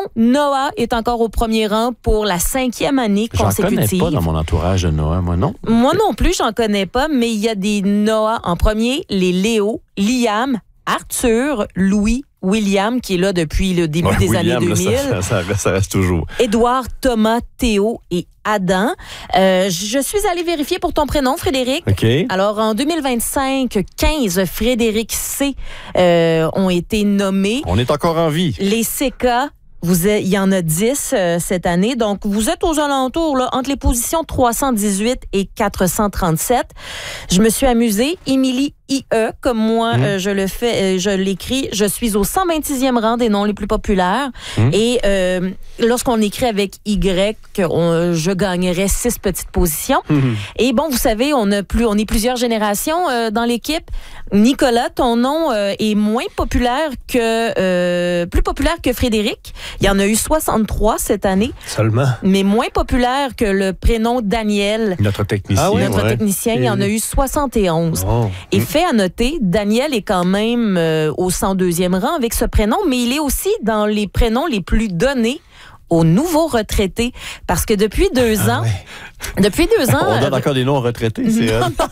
Noah est encore au premier rang pour la 5e année consécutive. J'en connais pas dans mon entourage de Noah, moi non. Moi non plus, j'en connais pas, mais il y a des Noah en premier, les Léo, Liam, Arthur, Louis, William, qui est là depuis le début des William, années 2000. Là, ça reste toujours. Édouard, Thomas, Théo et Adam. Je suis allée vérifier pour ton prénom, Frédéric. OK. Alors, en 2025, 15 Frédéric C. Ont été nommés. On est encore en vie. Les CK, il y en a 10 cette année. Donc, vous êtes aux alentours, là, entre les positions 318 et 437. Je me suis amusée. Émilie IE, comme moi, je le fais, je l'écris. Je suis au 126e rang des noms les plus populaires. Et lorsqu'on écrit avec Y, je gagnerais 6 petites positions. Et bon, vous savez, on est plusieurs générations dans l'équipe. Nicolas, ton nom est moins populaire plus populaire que Frédéric. Il y en a eu 63 cette année. Seulement. Mais moins populaire que le prénom Daniel. Notre technicien. Ah oui, Notre technicien, il y en a eu 71. Oh. Et fait à noter, Daniel est quand même au 102e rang avec ce prénom, mais il est aussi dans les prénoms les plus donnés aux nouveaux retraités. Parce que depuis 2 ans... Depuis 2 ans... On donne encore des noms retraités, c'est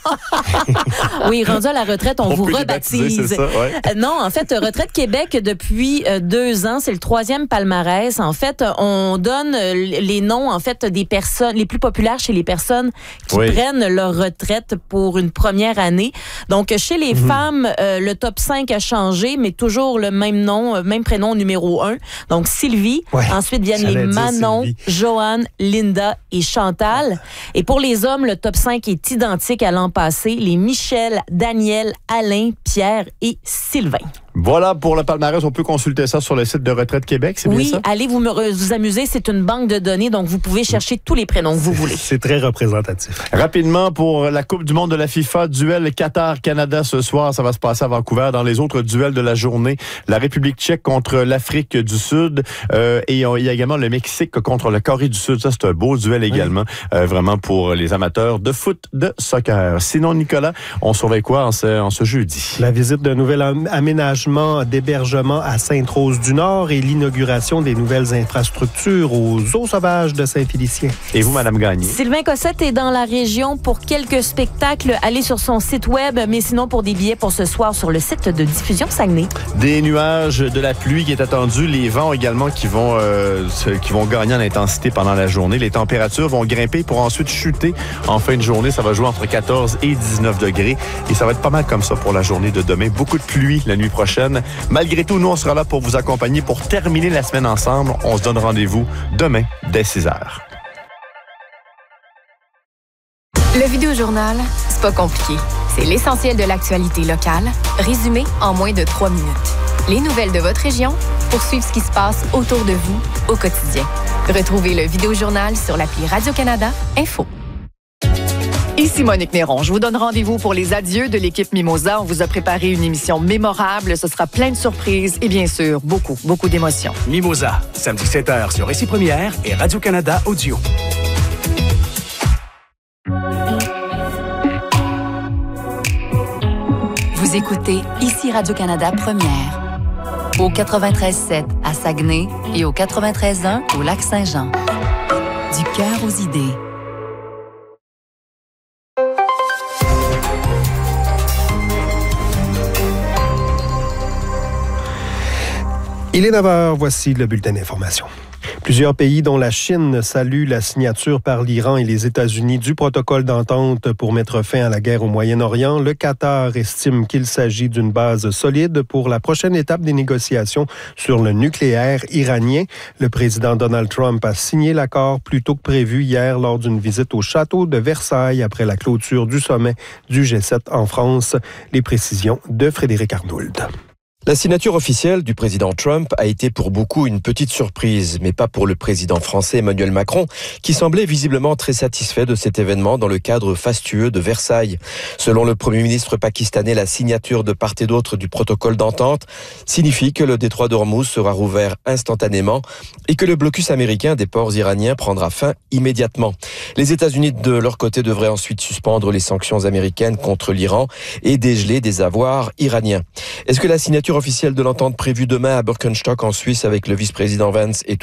Oui, rendu à la retraite, on vous rebaptise. C'est ça, ouais. Non, en fait, Retraite Québec, depuis 2 ans, c'est le 3e palmarès. En fait, on donne les noms, en fait, des personnes les plus populaires chez les personnes qui prennent leur retraite pour une première année. Donc, chez les femmes, le top 5 a changé, mais toujours le même nom, même prénom numéro 1. Donc, Sylvie. Ouais, ensuite viennent les Manon, Joanne, Linda et Chantal. Et pour les hommes, le top 5 est identique à l'an passé. Les Michel, Daniel, Alain, Pierre et Sylvain. Voilà pour le palmarès. On peut consulter ça sur le site de Retraite Québec, c'est bien ça? Oui, allez vous amuser. C'est une banque de données, donc vous pouvez chercher tous les prénoms que vous voulez. C'est très représentatif. Rapidement, pour la Coupe du monde de la FIFA, duel Qatar-Canada ce soir. Ça va se passer à Vancouver. Dans les autres duels de la journée, la République tchèque contre l'Afrique du Sud. Et il y a également le Mexique contre la Corée du Sud. Ça, c'est un beau duel également, vraiment pour les amateurs de foot, de soccer. Sinon, Nicolas, on surveille quoi en ce jeudi? La visite d'un nouvel aménagement d'hébergement à Sainte-Rose-du-Nord et l'inauguration des nouvelles infrastructures aux eaux sauvages de Saint-Félicien. Et vous, Madame Gagné? Sylvain Cossette est dans la région pour quelques spectacles. Allez sur son site web, mais sinon pour des billets pour ce soir sur le site de Diffusion Saguenay. Des nuages, de la pluie qui est attendue, les vents également qui vont gagner en intensité pendant la journée. Les températures vont grimper pour ensuite chuter en fin de journée. Ça va jouer entre 14 et 19 degrés et ça va être pas mal comme ça pour la journée de demain. Beaucoup de pluie la nuit prochaine. Malgré tout, nous, on sera là pour vous accompagner pour terminer la semaine ensemble. On se donne rendez-vous demain dès 6h. Le Vidéojournal, c'est pas compliqué. C'est l'essentiel de l'actualité locale, résumé en moins de 3 minutes. Les nouvelles de votre région pour suivre ce qui se passe autour de vous au quotidien. Retrouvez le Vidéojournal sur l'appli Radio-Canada Info. Ici Monique Néron. Je vous donne rendez-vous pour les adieux de l'équipe Mimosa. On vous a préparé une émission mémorable. Ce sera plein de surprises et bien sûr, beaucoup d'émotions. Mimosa, samedi 7h sur Récit Première et Radio-Canada Audio. Vous écoutez Ici Radio-Canada Première. Au 93.7 à Saguenay et au 93.1 au Lac-Saint-Jean. Du cœur aux idées. Il est 9h, voici le bulletin d'information. Plusieurs pays, dont la Chine, saluent la signature par l'Iran et les États-Unis du protocole d'entente pour mettre fin à la guerre au Moyen-Orient. Le Qatar estime qu'il s'agit d'une base solide pour la prochaine étape des négociations sur le nucléaire iranien. Le président Donald Trump a signé l'accord plus tôt que prévu hier lors d'une visite au château de Versailles après la clôture du sommet du G7 en France. Les précisions de Frédéric Arnould. La signature officielle du président Trump a été pour beaucoup une petite surprise, mais pas pour le président français Emmanuel Macron, qui semblait visiblement très satisfait de cet événement dans le cadre fastueux de Versailles. Selon le premier ministre pakistanais, la signature de part et d'autre du protocole d'entente signifie que le détroit d'Ormuz sera rouvert instantanément et que le blocus américain des ports iraniens prendra fin immédiatement. Les États-Unis, de leur côté, devraient ensuite suspendre les sanctions américaines contre l'Iran et dégeler des avoirs iraniens. Est-ce que la signature officielle de l'entente prévue demain à Birkenstock en Suisse avec le vice-président Vance est